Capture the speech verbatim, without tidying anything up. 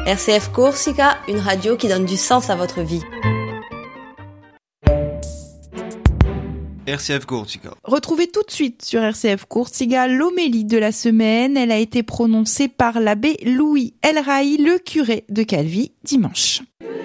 R C F Corsica, une radio qui donne du sens à votre vie. R C F Corsica. Retrouvez tout de suite sur R C F Corsica l'homélie de la semaine. Elle a été prononcée par l'abbé Louis El Raï, le curé de Calvi, dimanche.